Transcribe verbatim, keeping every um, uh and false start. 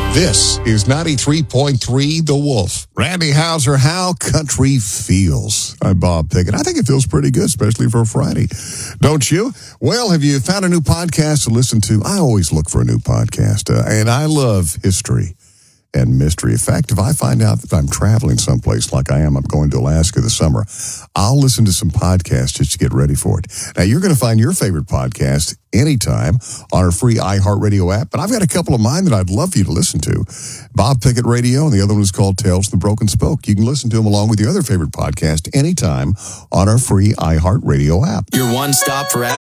This is ninety-three point three The Wolf. Randy Hauser, how country feels. I'm Bob Pickett. I think it feels pretty good, especially for a Friday. Don't you? Well, have you found a new podcast to listen to? I always look for a new podcast, uh, and I love history and mystery. In fact, if I find out that I'm traveling someplace like I am, I'm going to Alaska this summer, I'll listen to some podcasts just to get ready for it. Now, you're going to find your favorite podcast anytime on our free iHeartRadio app, but I've got a couple of mine that I'd love for you to listen to. Bob Pickett Radio, and the other one is called Tales from the Broken Spoke. You can listen to them along with your other favorite podcast anytime on our free iHeartRadio app. Your one stop for